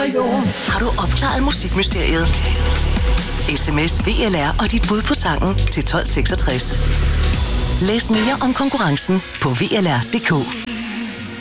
af jord. Har du opklaret musikmysteriet? SMS VLR og dit bud på sangen til 1266. Læs mere om konkurrencen på VLR.dk.